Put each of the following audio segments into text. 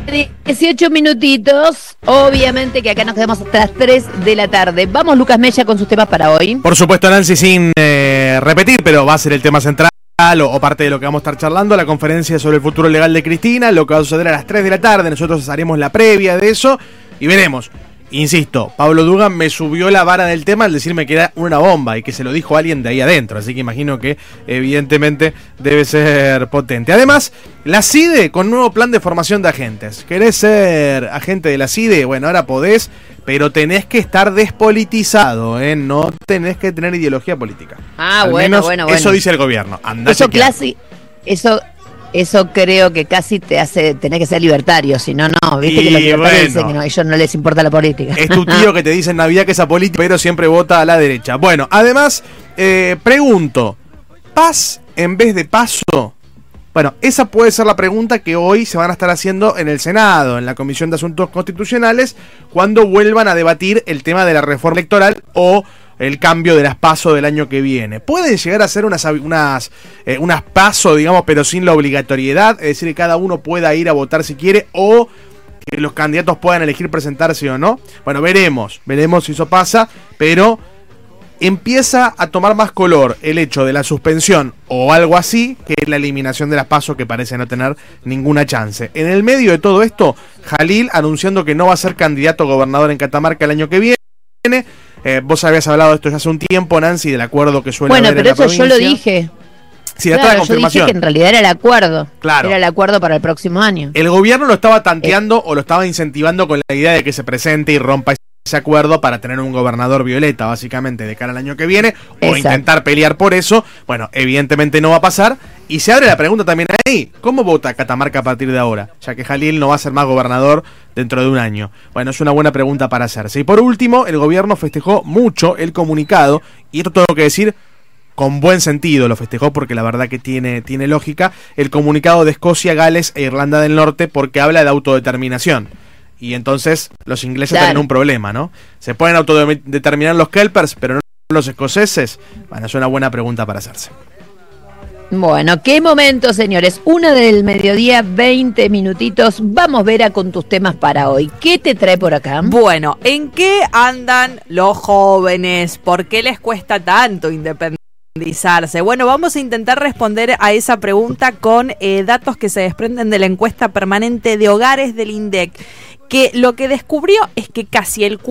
18 minutitos, obviamente que acá nos quedamos hasta las 3 de la tarde. Vamos, Lucas Mella, con sus temas para hoy. Por supuesto, Nancy, sin repetir, pero va a ser el tema central o parte de lo que vamos a estar charlando, la conferencia sobre el futuro legal de Cristina, lo que va a suceder a las 3 de la tarde. Nosotros haremos la previa de eso y veremos. Insisto, Pablo Dugan me subió la vara del tema al decirme que era una bomba y que se lo dijo alguien de ahí adentro, así que imagino que evidentemente debe ser potente. Además, la CIDE con nuevo plan de formación de agentes. ¿Querés ser agente de la CIDE? Bueno, ahora podés, pero tenés que estar despolitizado, no tenés que tener ideología política. Bueno. Eso dice el gobierno. Andá eso Eso creo que casi te hace tener que ser libertario, si no, viste que los libertarios dicen que no, a ellos no les importa la política. Es tu tío que te dice en Navidad que es apolítico, pero siempre vota a la derecha. Bueno, además, pregunto, ¿paz en vez de paso? Bueno, esa puede ser la pregunta que hoy se van a estar haciendo en el Senado, en la Comisión de Asuntos Constitucionales, cuando vuelvan a debatir el tema de la reforma electoral o el cambio de las PASO del año que viene. Pueden llegar a ser unas PASO, digamos, pero sin la obligatoriedad, es decir, que cada uno pueda ir a votar si quiere, o que los candidatos puedan elegir presentarse o no. Bueno, veremos si eso pasa, pero empieza a tomar más color el hecho de la suspensión o algo así que la eliminación de las PASO, que parece no tener ninguna chance. En el medio de todo esto, Jalil anunciando que no va a ser candidato a gobernador en Catamarca el año que viene. Vos habías hablado de esto ya hace un tiempo, Nancy, del acuerdo que suele haber en la provincia. Bueno, pero eso yo lo dije. Sí, hasta la confirmación. Yo dije que en realidad era el acuerdo. Claro. Era el acuerdo para el próximo año. El gobierno lo estaba tanteando o lo estaba incentivando con la idea de que se presente y rompa ese acuerdo para tener un gobernador violeta, básicamente, de cara al año que viene. Exacto. O intentar pelear por eso. Bueno, evidentemente no va a pasar. Y se abre la pregunta también ahí, ¿cómo vota Catamarca a partir de ahora? Ya que Jalil no va a ser más gobernador dentro de un año. Bueno, es una buena pregunta para hacerse. Y por último, el gobierno festejó mucho el comunicado, y esto tengo que decir con buen sentido, lo festejó porque la verdad que tiene lógica, el comunicado de Escocia, Gales e Irlanda del Norte, porque habla de autodeterminación. Y entonces los ingleses tienen un problema, ¿no? ¿Se pueden autodeterminar los kelpers, pero no los escoceses? Bueno, es una buena pregunta para hacerse. Bueno, qué momento, señores. 1 del mediodía, 20 minutitos. Vamos, Vera, con tus temas para hoy. ¿Qué te trae por acá? Bueno, ¿en qué andan los jóvenes? ¿Por qué les cuesta tanto independizarse? Bueno, vamos a intentar responder a esa pregunta con datos que se desprenden de la encuesta permanente de hogares del INDEC, que lo que descubrió es que casi el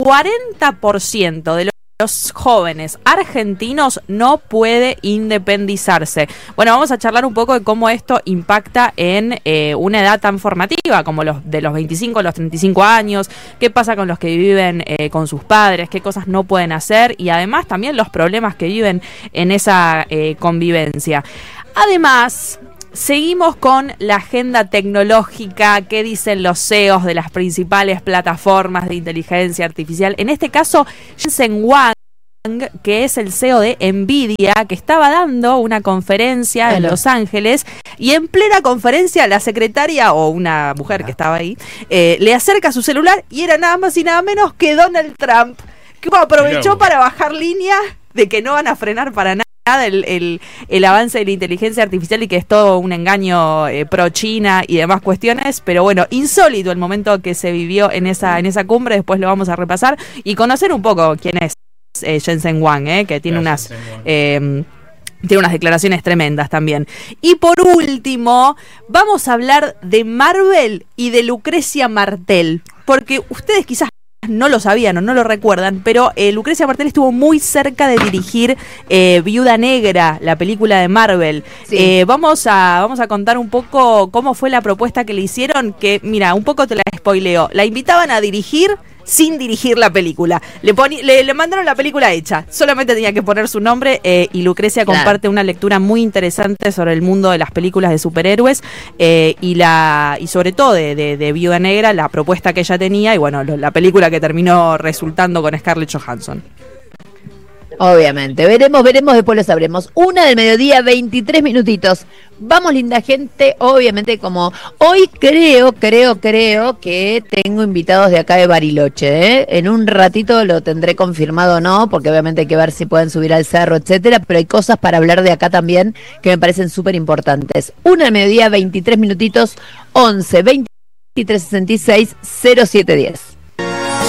40% de los jóvenes argentinos no puede independizarse. Bueno, vamos a charlar un poco de cómo esto impacta en una edad tan formativa como de los 25 a los 35 años, qué pasa con los que viven con sus padres, qué cosas no pueden hacer y además también los problemas que viven en esa convivencia. Además, seguimos con la agenda tecnológica, qué dicen los CEOs de las principales plataformas de inteligencia artificial. En este caso, Jensen Huang, que es el CEO de Nvidia, que estaba dando una conferencia en Los Ángeles, y en plena conferencia la secretaria, o una mujer que estaba ahí, le acerca su celular y era nada más y nada menos que Donald Trump, que aprovechó para bajar línea de que no van a frenar para nada el avance de la inteligencia artificial y que es todo un engaño pro China y demás cuestiones, pero bueno, insólito el momento que se vivió en esa cumbre. Después lo vamos a repasar y conocer un poco quién es Jensen Huang, que tiene tiene unas declaraciones tremendas también. Y por último, vamos a hablar de Marvel y de Lucrecia Martel, porque ustedes quizás no lo sabían o no lo recuerdan, pero Lucrecia Martel estuvo muy cerca de dirigir Viuda Negra, la película de Marvel. Sí. Vamos a contar un poco cómo fue la propuesta que le hicieron, que mira, un poco te la spoileo. La invitaban a dirigir sin dirigir la película. Le mandaron la película hecha, solamente tenía que poner su nombre, y Lucrecia comparte una lectura muy interesante sobre el mundo de las películas de superhéroes, y sobre todo de Viuda Negra, la propuesta que ella tenía y bueno, la película que terminó resultando con Scarlett Johansson. Obviamente, veremos, después lo sabremos. 1 del mediodía, 23 minutitos. Vamos, linda gente, obviamente como hoy creo que tengo invitados de acá de Bariloche, En un ratito lo tendré confirmado o no, porque obviamente hay que ver si pueden subir al cerro, etcétera, pero hay cosas para hablar de acá también que me parecen súper importantes. 1 del mediodía, 23 minutitos, 11, 20 2366-0710.